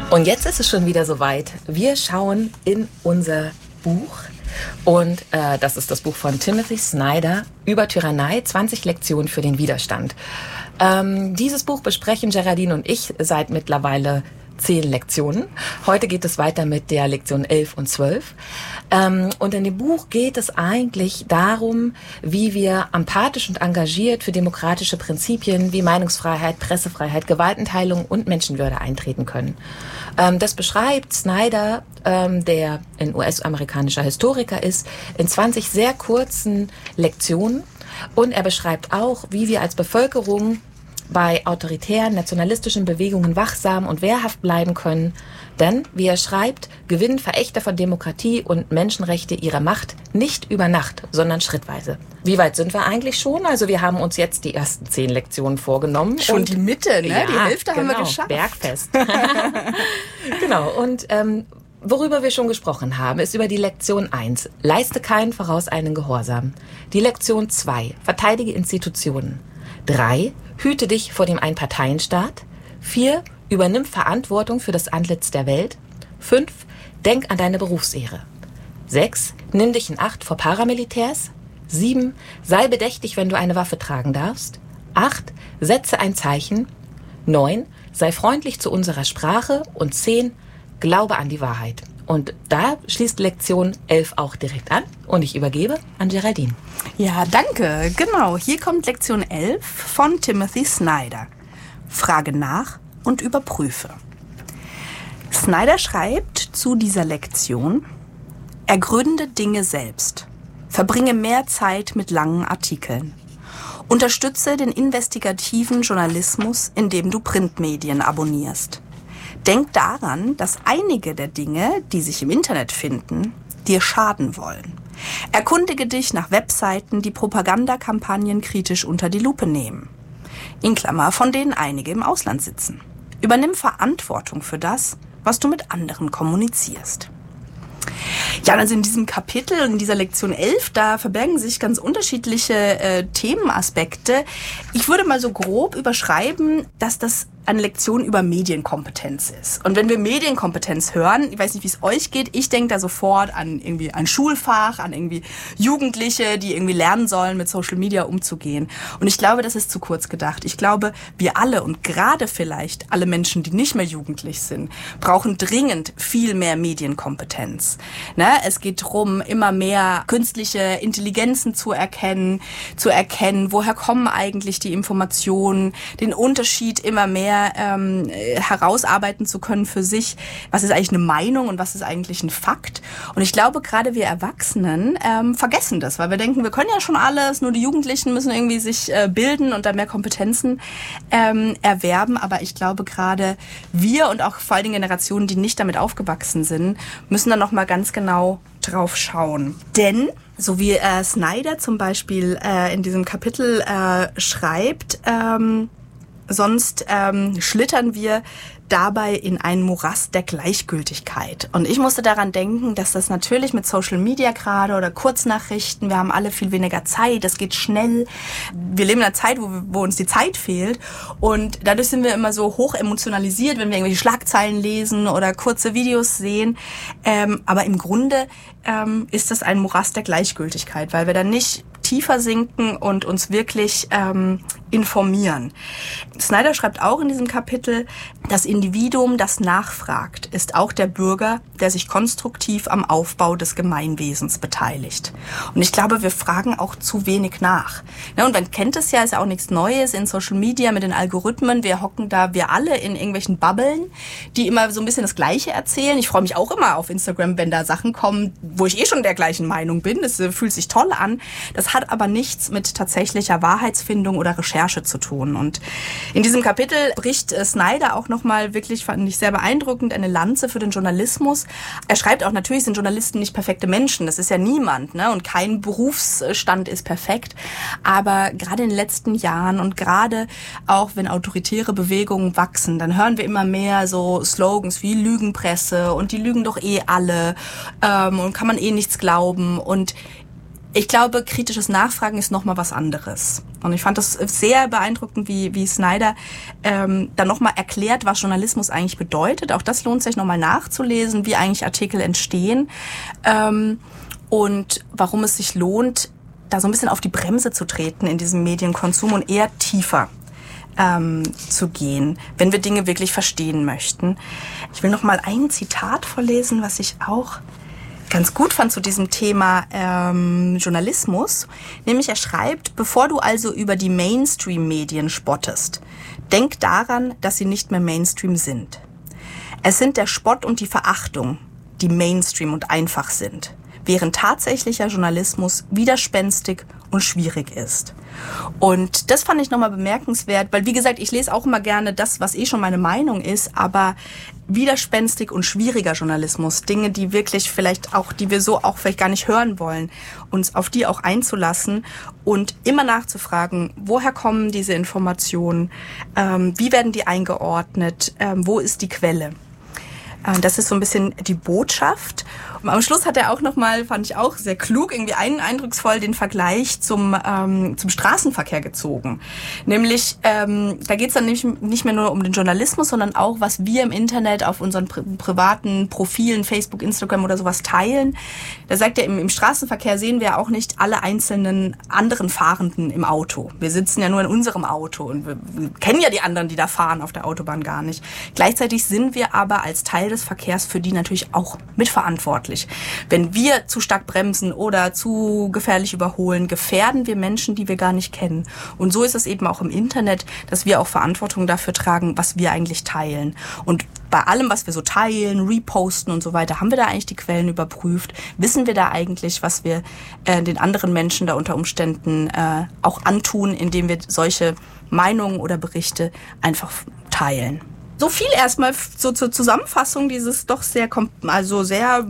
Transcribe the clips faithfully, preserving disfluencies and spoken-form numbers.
Und jetzt ist es schon wieder soweit. Wir schauen in unser Buch. Und äh, das ist das Buch von Timothy Snyder über Tyrannei, zwanzig Lektionen für den Widerstand. Ähm, dieses Buch besprechen Geraldine und ich seit mittlerweile zehn Lektionen. Heute geht es weiter mit der Lektion elf und zwölf. Ähm, und in dem Buch geht es eigentlich darum, wie wir empathisch und engagiert für demokratische Prinzipien wie Meinungsfreiheit, Pressefreiheit, Gewaltenteilung und Menschenwürde eintreten können. Ähm, das beschreibt Snyder, ähm, der ein U S-amerikanischer Historiker ist, in zwanzig sehr kurzen Lektionen. Und er beschreibt auch, wie wir als Bevölkerung bei autoritären, nationalistischen Bewegungen wachsam und wehrhaft bleiben können. Denn, wie er schreibt, gewinnen Verächter von Demokratie und Menschenrechte ihre Macht nicht über Nacht, sondern schrittweise. Wie weit sind wir eigentlich schon? Also wir haben uns jetzt die ersten zehn Lektionen vorgenommen. Schon und die Mitte, ne? Ja, die Hälfte genau, haben wir geschafft. Bergfest. Genau, und ähm, worüber wir schon gesprochen haben, ist über die Lektion eins. Leiste keinen voraus einen Gehorsam. Die Lektion zwei. Verteidige Institutionen. drei. Hüte dich vor dem Einparteienstaat. vier. Übernimm Verantwortung für das Antlitz der Welt. fünf. Denk an deine Berufsehre. sechs. Nimm dich in Acht vor Paramilitärs. sieben. Sei bedächtig, wenn du eine Waffe tragen darfst. acht. Setze ein Zeichen. neun. Sei freundlich zu unserer Sprache. Und zehn. Glaube an die Wahrheit. Und da schließt Lektion elf auch direkt an. Und ich übergebe an Geraldine. Ja, danke. Genau, hier kommt Lektion elf von Timothy Snyder. Frage nach und überprüfe. Snyder schreibt zu dieser Lektion: Ergründe Dinge selbst. Verbringe mehr Zeit mit langen Artikeln. Unterstütze den investigativen Journalismus, indem du Printmedien abonnierst. Denk daran, dass einige der Dinge, die sich im Internet finden, dir schaden wollen. Erkundige dich nach Webseiten, die Propagandakampagnen kritisch unter die Lupe nehmen. In Klammer, von denen einige im Ausland sitzen. Übernimm Verantwortung für das, was du mit anderen kommunizierst. Ja, also in diesem Kapitel, in dieser Lektion elf, da verbergen sich ganz unterschiedliche äh, Themenaspekte. Ich würde mal so grob überschreiben, dass das eine Lektion über Medienkompetenz ist. Und wenn wir Medienkompetenz hören, ich weiß nicht, wie es euch geht, ich denke da sofort an irgendwie ein Schulfach, an irgendwie Jugendliche, die irgendwie lernen sollen, mit Social Media umzugehen. Und ich glaube, das ist zu kurz gedacht. Ich glaube, wir alle und gerade vielleicht alle Menschen, die nicht mehr jugendlich sind, brauchen dringend viel mehr Medienkompetenz. Ne? Es geht darum, immer mehr künstliche Intelligenzen zu erkennen, zu erkennen, woher kommen eigentlich die Informationen, den Unterschied immer mehr Ähm, herausarbeiten zu können für sich, was ist eigentlich eine Meinung und was ist eigentlich ein Fakt. Und ich glaube, gerade wir Erwachsenen ähm, vergessen das, weil wir denken, wir können ja schon alles, nur die Jugendlichen müssen irgendwie sich äh, bilden und dann mehr Kompetenzen ähm, erwerben. Aber ich glaube, gerade wir und auch vor allen Dingen Generationen, die nicht damit aufgewachsen sind, müssen da nochmal ganz genau drauf schauen. Denn so wie äh, Snyder zum Beispiel äh, in diesem Kapitel äh, schreibt, ähm, Sonst ähm, schlittern wir dabei in ein Morast der Gleichgültigkeit. Und ich musste daran denken, dass das natürlich mit Social Media gerade oder Kurznachrichten, wir haben alle viel weniger Zeit, das geht schnell. Wir leben in einer Zeit, wo, wo uns die Zeit fehlt. Und dadurch sind wir immer so hoch emotionalisiert, wenn wir irgendwelche Schlagzeilen lesen oder kurze Videos sehen. Ähm, aber im Grunde ähm, ist das ein Morast der Gleichgültigkeit, weil wir dann nicht tiefer sinken und uns wirklich ähm, informieren. Snyder schreibt auch in diesem Kapitel, das Individuum, das nachfragt, ist auch der Bürger, der sich konstruktiv am Aufbau des Gemeinwesens beteiligt. Und ich glaube, wir fragen auch zu wenig nach. Ne, und man kennt es ja, ist ja auch nichts Neues in Social Media mit den Algorithmen. Wir hocken da, wir alle in irgendwelchen Bubblen, die immer so ein bisschen das Gleiche erzählen. Ich freue mich auch immer auf Instagram, wenn da Sachen kommen, wo ich eh schon der gleichen Meinung bin. Das äh, fühlt sich toll an. Das hat aber nichts mit tatsächlicher Wahrheitsfindung oder Recherche zu tun. Und in diesem Kapitel bricht äh, Snyder auch nochmal wirklich, fand ich sehr beeindruckend, eine Lanze für den Journalismus. Er schreibt auch, natürlich sind Journalisten nicht perfekte Menschen. Das ist ja niemand, ne? Und kein Berufsstand ist perfekt. Aber gerade in den letzten Jahren und gerade auch, wenn autoritäre Bewegungen wachsen, dann hören wir immer mehr so Slogans wie Lügenpresse und die lügen doch eh alle ähm, und kann man eh nichts glauben. Und Ich glaube, kritisches Nachfragen ist nochmal was anderes. Und ich fand das sehr beeindruckend, wie, wie Snyder ähm, dann nochmal erklärt, was Journalismus eigentlich bedeutet. Auch das lohnt sich nochmal nachzulesen, wie eigentlich Artikel entstehen ähm, und warum es sich lohnt, da so ein bisschen auf die Bremse zu treten in diesem Medienkonsum und eher tiefer ähm, zu gehen, wenn wir Dinge wirklich verstehen möchten. Ich will nochmal ein Zitat vorlesen, was ich auch ganz gut fand zu diesem Thema ähm, Journalismus. Nämlich er schreibt, bevor du also über die Mainstream-Medien spottest, denk daran, dass sie nicht mehr Mainstream sind. Es sind der Spott und die Verachtung, die Mainstream und einfach sind, während tatsächlicher Journalismus widerspenstig und schwierig ist. Und das fand ich nochmal bemerkenswert, weil wie gesagt, ich lese auch immer gerne das, was eh schon meine Meinung ist, aber widerspenstig und schwieriger Journalismus, Dinge, die wirklich vielleicht auch, die wir so auch vielleicht gar nicht hören wollen, uns auf die auch einzulassen und immer nachzufragen, woher kommen diese Informationen, ähm, wie werden die eingeordnet, ähm, wo ist die Quelle? Das ist so ein bisschen die Botschaft. Und am Schluss hat er auch nochmal, fand ich auch sehr klug, irgendwie einen eindrucksvoll den Vergleich zum ähm, zum Straßenverkehr gezogen. Nämlich, ähm, da geht es dann nicht, nicht mehr nur um den Journalismus, sondern auch, was wir im Internet auf unseren pri- privaten Profilen, Facebook, Instagram oder sowas teilen. Da sagt er, im, im Straßenverkehr sehen wir auch nicht alle einzelnen anderen Fahrenden im Auto. Wir sitzen ja nur in unserem Auto und wir, wir kennen ja die anderen, die da fahren auf der Autobahn gar nicht. Gleichzeitig sind wir aber als Teil des Verkehrs für die natürlich auch mitverantwortlich. Wenn wir zu stark bremsen oder zu gefährlich überholen, gefährden wir Menschen, die wir gar nicht kennen. Und so ist es eben auch im Internet, dass wir auch Verantwortung dafür tragen, was wir eigentlich teilen. Und bei allem, was wir so teilen, reposten und so weiter, haben wir da eigentlich die Quellen überprüft? Wissen wir da eigentlich, was wir äh, den anderen Menschen da unter Umständen äh, auch antun, indem wir solche Meinungen oder Berichte einfach teilen? So viel erstmal so zur Zusammenfassung dieses doch sehr, also sehr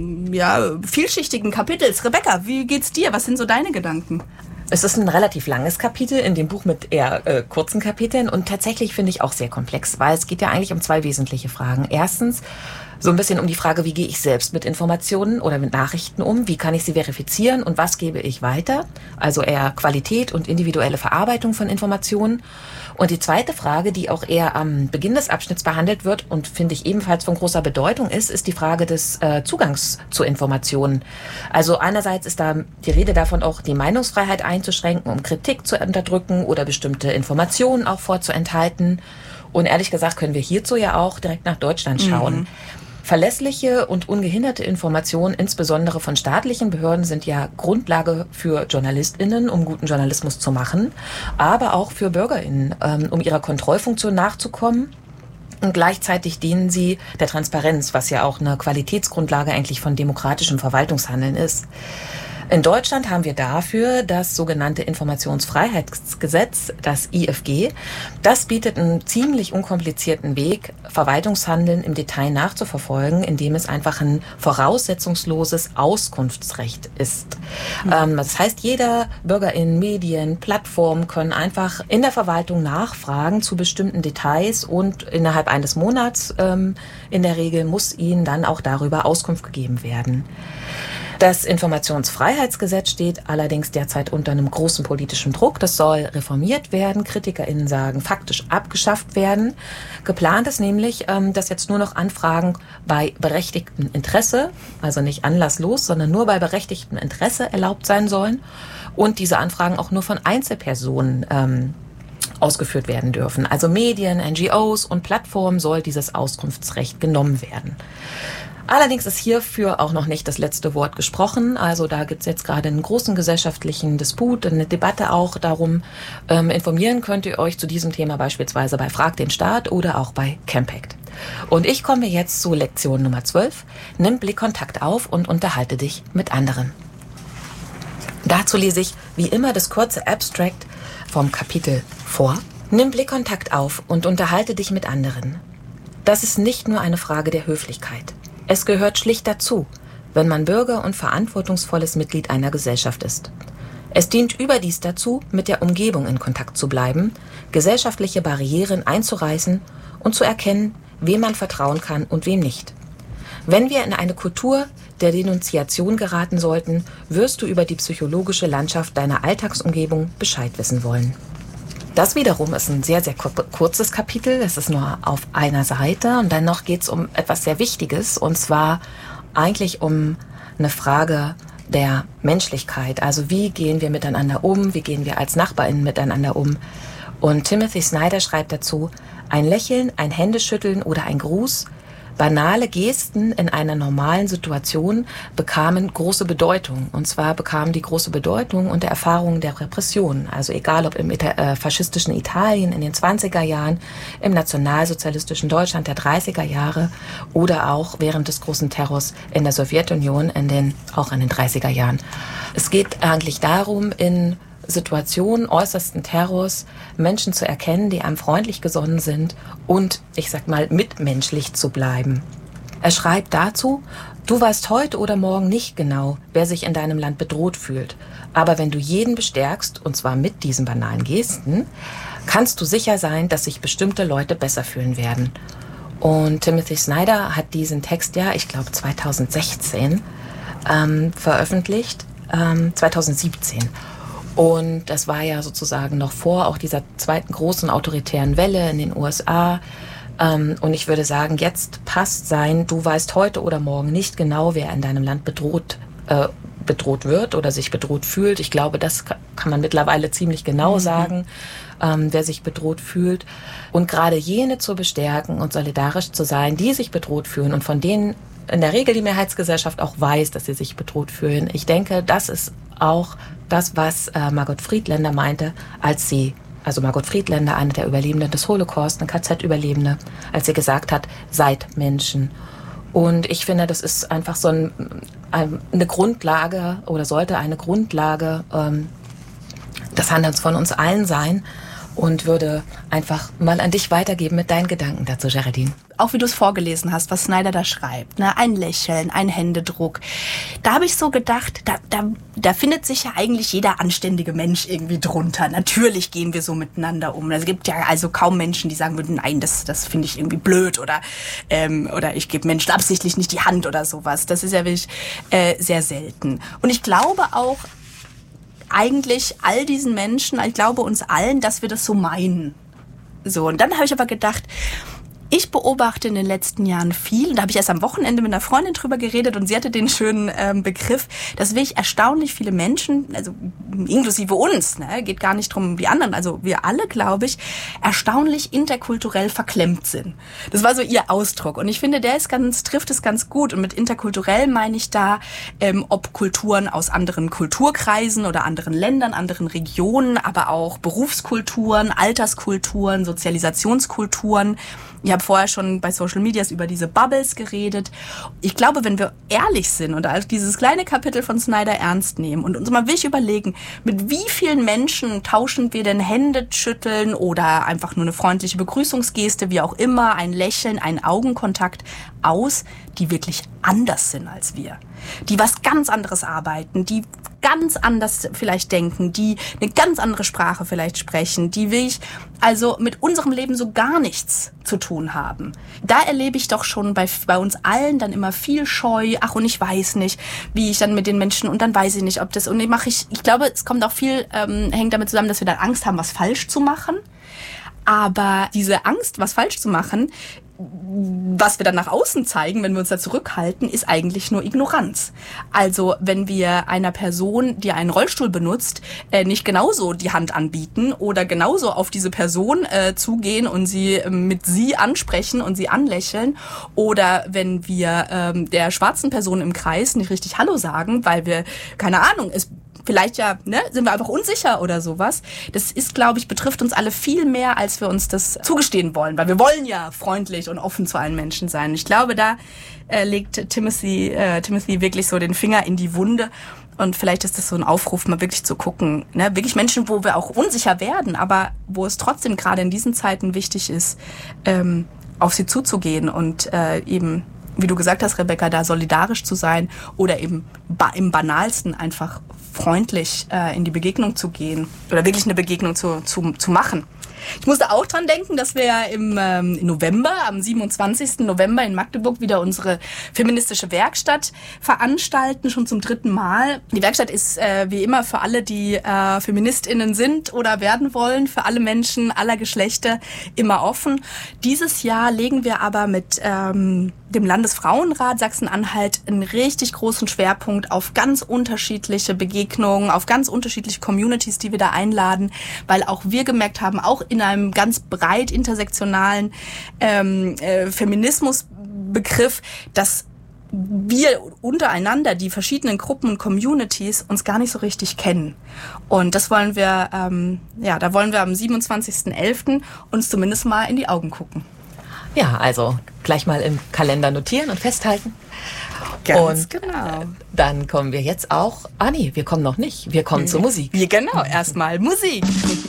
ja, vielschichtigen Kapitels. Rebecca, wie geht's dir? Was sind so deine Gedanken? Es ist ein relativ langes Kapitel in dem Buch mit eher äh, kurzen Kapiteln und tatsächlich finde ich auch sehr komplex, weil es geht ja eigentlich um zwei wesentliche Fragen. Erstens so ein bisschen um die Frage, wie gehe ich selbst mit Informationen oder mit Nachrichten um? Wie kann ich sie verifizieren und was gebe ich weiter? Also eher Qualität und individuelle Verarbeitung von Informationen. Und die zweite Frage, die auch eher am Beginn des Abschnitts behandelt wird und finde ich ebenfalls von großer Bedeutung ist, ist die Frage des äh, Zugangs zu Informationen. Also einerseits ist da die Rede davon, auch die Meinungsfreiheit einzuschränken, um Kritik zu unterdrücken oder bestimmte Informationen auch vorzuenthalten. Und ehrlich gesagt können wir hierzu ja auch direkt nach Deutschland schauen. Mhm. Verlässliche und ungehinderte Informationen, insbesondere von staatlichen Behörden, sind ja Grundlage für JournalistInnen, um guten Journalismus zu machen, aber auch für BürgerInnen, um ihrer Kontrollfunktion nachzukommen. Und gleichzeitig dienen sie der Transparenz, was ja auch eine Qualitätsgrundlage eigentlich von demokratischem Verwaltungshandeln ist. In Deutschland haben wir dafür das sogenannte Informationsfreiheitsgesetz, das I F G. Das bietet einen ziemlich unkomplizierten Weg, Verwaltungshandeln im Detail nachzuverfolgen, indem es einfach ein voraussetzungsloses Auskunftsrecht ist. Mhm. Ähm, das heißt, jeder Bürgerin, Medien, Plattformen können einfach in der Verwaltung nachfragen zu bestimmten Details und innerhalb eines Monats ähm, in der Regel muss ihnen dann auch darüber Auskunft gegeben werden. Das Informationsfreiheitsgesetz steht allerdings derzeit unter einem großen politischen Druck. Das soll reformiert werden. KritikerInnen sagen, faktisch abgeschafft werden. Geplant ist nämlich, dass jetzt nur noch Anfragen bei berechtigtem Interesse, also nicht anlasslos, sondern nur bei berechtigtem Interesse erlaubt sein sollen und diese Anfragen auch nur von Einzelpersonen ähm, ausgeführt werden dürfen. Also Medien, N G Os und Plattformen soll dieses Auskunftsrecht genommen werden. Allerdings ist hierfür auch noch nicht das letzte Wort gesprochen. Also da gibt es jetzt gerade einen großen gesellschaftlichen Disput, eine Debatte auch darum. Ähm, informieren könnt ihr euch zu diesem Thema beispielsweise bei Frag den Staat oder auch bei Campact. Und ich komme jetzt zu Lektion Nummer zwölf. Nimm Blickkontakt auf und unterhalte dich mit anderen. Dazu lese ich wie immer das kurze Abstract vom Kapitel vor. Nimm Blickkontakt auf und unterhalte dich mit anderen. Das ist nicht nur eine Frage der Höflichkeit. Es gehört schlicht dazu, wenn man Bürger und verantwortungsvolles Mitglied einer Gesellschaft ist. Es dient überdies dazu, mit der Umgebung in Kontakt zu bleiben, gesellschaftliche Barrieren einzureißen und zu erkennen, wem man vertrauen kann und wem nicht. Wenn wir in eine Kultur der Denunziation geraten sollten, wirst du über die psychologische Landschaft deiner Alltagsumgebung Bescheid wissen wollen. Das wiederum ist ein sehr, sehr kurzes Kapitel. Es ist nur auf einer Seite und dann noch geht es um etwas sehr Wichtiges und zwar eigentlich um eine Frage der Menschlichkeit. Also wie gehen wir miteinander um? Wie gehen wir als NachbarInnen miteinander um? Und Timothy Snyder schreibt dazu, ein Lächeln, ein Händeschütteln oder ein Gruß, banale Gesten in einer normalen Situation bekamen große Bedeutung. Und zwar bekamen die große Bedeutung unter Erfahrungen der Repression. Also egal ob im Ita- äh, faschistischen Italien in den zwanziger Jahren, im nationalsozialistischen Deutschland der dreißiger Jahre oder auch während des großen Terrors in der Sowjetunion in den, auch in den dreißiger Jahren. Es geht eigentlich darum, in Situationen äußersten Terrors Menschen zu erkennen, die einem freundlich gesonnen sind und, ich sag mal, mitmenschlich zu bleiben. Er schreibt dazu, du weißt heute oder morgen nicht genau, wer sich in deinem Land bedroht fühlt. Aber wenn du jeden bestärkst, und zwar mit diesen banalen Gesten, kannst du sicher sein, dass sich bestimmte Leute besser fühlen werden. Und Timothy Snyder hat diesen Text ja, ich glaube zweitausendsechzehn, ähm, veröffentlicht, ähm, zweitausendsiebzehn. Und das war ja sozusagen noch vor auch dieser zweiten großen autoritären Welle in den U S A. Und ich würde sagen, jetzt passt sein, du weißt heute oder morgen nicht genau, wer in deinem Land bedroht, äh, bedroht wird oder sich bedroht fühlt. Ich glaube, das kann man mittlerweile ziemlich genau mhm. sagen, ähm, wer sich bedroht fühlt. Und gerade jene zu bestärken und solidarisch zu sein, die sich bedroht fühlen und von denen in der Regel die Mehrheitsgesellschaft auch weiß, dass sie sich bedroht fühlen. Ich denke, das ist auch das, was äh, Margot Friedländer meinte, als sie, also Margot Friedländer, eine der Überlebenden des Holocaust, eine K Z-Überlebende, als sie gesagt hat, seid Menschen. Und ich finde, das ist einfach so ein, eine Grundlage oder sollte eine Grundlage ähm, des Handelns von uns allen sein und würde einfach mal an dich weitergeben mit deinen Gedanken dazu, Geraldine. Auch wie du es vorgelesen hast, was Snyder da schreibt, ne? Ein Lächeln, ein Händedruck. Da habe ich so gedacht, da, da, da findet sich ja eigentlich jeder anständige Mensch irgendwie drunter. Natürlich gehen wir so miteinander um. Es gibt ja also kaum Menschen, die sagen würden, nein, das, das finde ich irgendwie blöd oder, ähm, oder ich gebe Menschen absichtlich nicht die Hand oder sowas. Das ist ja wirklich äh, sehr selten. Und ich glaube auch, eigentlich all diesen Menschen, ich glaube uns allen, dass wir das so meinen. So, und dann habe ich aber gedacht, ich beobachte in den letzten Jahren viel, und da habe ich erst am Wochenende mit einer Freundin drüber geredet und sie hatte den schönen ähm, Begriff, dass wirklich erstaunlich viele Menschen, also inklusive uns, ne, geht gar nicht drum wie anderen, also wir alle, glaube ich, erstaunlich interkulturell verklemmt sind. Das war so ihr Ausdruck und ich finde, der ist ganz, trifft es ganz gut und mit interkulturell meine ich da, ähm, ob Kulturen aus anderen Kulturkreisen oder anderen Ländern, anderen Regionen, aber auch Berufskulturen, Alterskulturen, Sozialisationskulturen. Ich habe vorher schon bei Social Medias über diese Bubbles geredet. Ich glaube, wenn wir ehrlich sind und also dieses kleine Kapitel von Snyder ernst nehmen und uns mal wirklich überlegen, mit wie vielen Menschen tauschen wir denn Hände schütteln oder einfach nur eine freundliche Begrüßungsgeste, wie auch immer, ein Lächeln, ein Augenkontakt aus, die wirklich anders sind als wir. Die was ganz anderes arbeiten, die ganz anders vielleicht denken, die eine ganz andere Sprache vielleicht sprechen, die wirklich also mit unserem Leben so gar nichts zu tun haben. Da erlebe ich doch schon bei, bei uns allen dann immer viel Scheu. Ach, und ich weiß nicht, wie ich dann mit den Menschen, und dann weiß ich nicht, ob das, und ich mache ich, ich glaube, es kommt auch viel, ähm, hängt damit zusammen, dass wir dann Angst haben, was falsch zu machen. Aber diese Angst, was falsch zu machen, was wir dann nach außen zeigen, wenn wir uns da zurückhalten, ist eigentlich nur Ignoranz. Also wenn wir einer Person, die einen Rollstuhl benutzt, äh, nicht genauso die Hand anbieten oder genauso auf diese Person äh, zugehen und sie äh, mit sie ansprechen und sie anlächeln, oder wenn wir ähm, der schwarzen Person im Kreis nicht richtig Hallo sagen, weil wir, keine Ahnung, es vielleicht ja, ne, sind wir einfach unsicher oder sowas. Das ist, glaube ich, betrifft uns alle viel mehr, als wir uns das zugestehen wollen, weil wir wollen ja freundlich und offen zu allen Menschen sein. Ich glaube, da äh, legt Timothy, äh, Timothy wirklich so den Finger in die Wunde. Und vielleicht ist das so ein Aufruf, mal wirklich zu gucken, ne, wirklich Menschen, wo wir auch unsicher werden, aber wo es trotzdem gerade in diesen Zeiten wichtig ist, ähm, auf sie zuzugehen und äh, eben, wie du gesagt hast, Rebecca, da solidarisch zu sein oder eben ba- im Banalsten einfach freundlich äh, in die Begegnung zu gehen oder wirklich eine Begegnung zu, zu, zu machen. Ich musste auch dran denken, dass wir ja im ähm, November, am siebenundzwanzigsten November in Magdeburg wieder unsere feministische Werkstatt veranstalten, schon zum dritten Mal. Die Werkstatt ist äh, wie immer für alle, die äh, FeministInnen sind oder werden wollen, für alle Menschen aller Geschlechter immer offen. Dieses Jahr legen wir aber mit ähm, dem Landesfrauenrat Sachsen-Anhalt einen richtig großen Schwerpunkt auf ganz unterschiedliche Begegnungen, auf ganz unterschiedliche Communities, die wir da einladen, weil auch wir gemerkt haben, auch in einem ganz breit intersektionalen ähm, äh, Feminismusbegriff, dass wir untereinander, die verschiedenen Gruppen und Communities, uns gar nicht so richtig kennen. Und das wollen wir, ähm, ja, da wollen wir am siebenundzwanzigsten elften uns zumindest mal in die Augen gucken. Ja, also gleich mal im Kalender notieren und festhalten. Ganz und genau. Dann kommen wir jetzt auch, ah nee, wir kommen noch nicht, wir kommen zur Musik. Ja, genau, erstmal Musik.